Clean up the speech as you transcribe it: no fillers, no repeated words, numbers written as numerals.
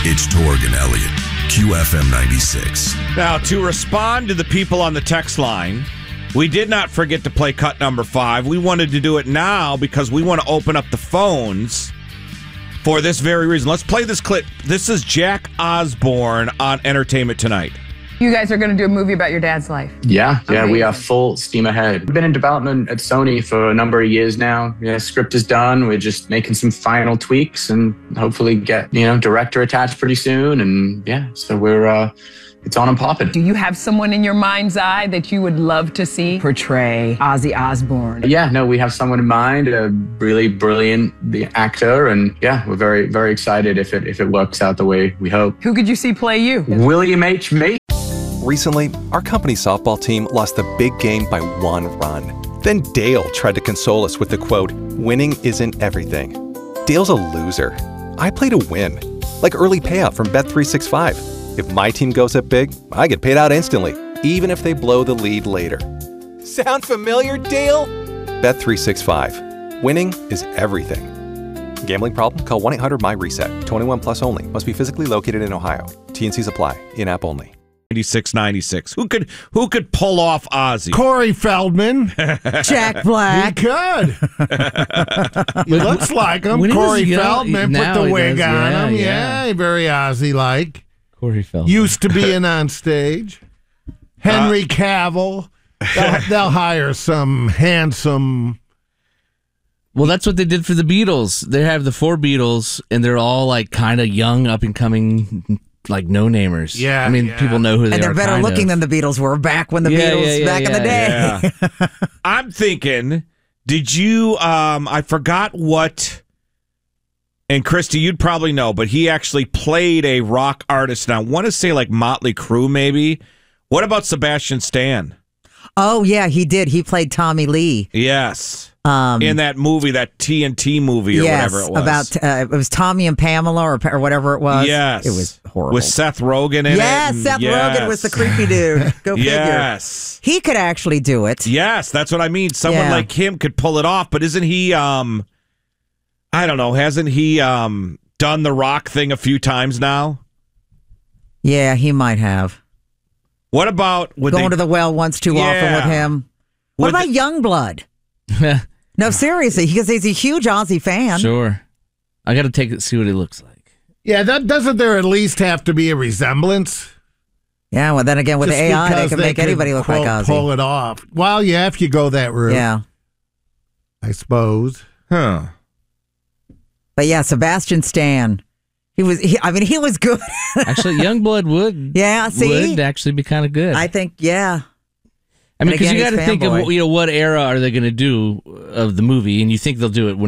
It's Torg and Elliott, QFM 96. Now, to respond to the people on the text line, we did not forget to play cut number 5. We wanted to do it now because we want to open up the phones for this very reason. Let's play this clip. This is Jack Osbourne on Entertainment Tonight. You guys are going to do a movie about your dad's life. Yeah, Amazing. we are full steam ahead. We've been in development at Sony for a number of years now. Yeah, script is done. We're just making some final tweaks and hopefully get, director attached pretty soon. And yeah, so we're, it's on and popping. Do you have someone in your mind's eye that you would love to see portray Ozzy Osbourne? Yeah, no, we have someone in mind, a really brilliant actor. And yeah, we're very, very excited if it works out the way we hope. Who could you see play you? William H. Macy. Recently, our company softball team lost the big game by 1 run. Then Dale tried to console us with the quote, "Winning isn't everything." Dale's a loser. I play to win, like early payout from Bet365. If my team goes up big, I get paid out instantly, even if they blow the lead later. Sound familiar, Dale? Bet365. Winning is everything. Gambling problem? Call 1-800-MY-RESET. 21 plus only. Must be physically located in Ohio. T&Cs apply. In-app only. 96. Who could pull off Ozzy? Corey Feldman. Jack Black. He could. He looks like him. Corey Feldman. Put the wig on him. Yeah, very Ozzy-like. Corey Feldman. Used to being on stage. Henry Cavill. They'll hire some handsome... Well, that's what they did for the Beatles. They have the 4 Beatles, and they're all like kind of young, up-and-coming... like no-namers. Yeah. I mean, people know who they are. And they're better looking than the Beatles were back when the Beatles, in the day. Yeah. I'm thinking, did you, I forgot what, and Christy, you'd probably know, but he actually played a rock artist. And I want to say like Motley Crue, maybe. What about Sebastian Stan? Oh, yeah, he did. He played Tommy Lee. Yes. In that movie, that TNT movie or whatever it was. About, it was Tommy and Pamela or whatever it was. Yes. It was horrible. With Seth Rogen in it. Yes, Seth Rogen was the creepy dude. Go figure. Yes. He could actually do it. Yes, that's what I mean. Someone like him could pull it off, but isn't he, I don't know, hasn't he done the rock thing a few times now? Yeah, he might have. What about... Going to the well once too often with him. What about Youngblood? No, seriously, because he's a huge Ozzy fan. Sure. I got to take it, see what he looks like. Yeah, doesn't there at least have to be a resemblance? Yeah, well, then again, with Just AI, they can make anybody look like Ozzy. Pull it off. Well, yeah, if you go that route. Yeah. I suppose. Huh. But yeah, Sebastian Stan. He was good. Actually, Youngblood would actually be kind of good. I think, yeah. I mean, because you got to think of what era are they going to do of the movie, and you think they'll do it when